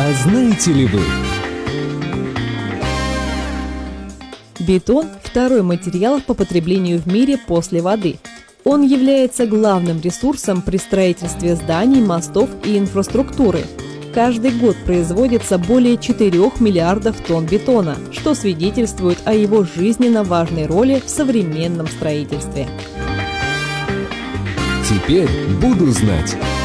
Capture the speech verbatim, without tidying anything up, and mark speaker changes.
Speaker 1: А знаете ли вы?
Speaker 2: Бетон – второй материал по потреблению в мире после воды. Он является главным ресурсом при строительстве зданий, мостов и инфраструктуры. Каждый год производится более четырёх миллиардов тонн бетона, что свидетельствует о его жизненно важной роли в современном строительстве.
Speaker 1: Теперь буду знать.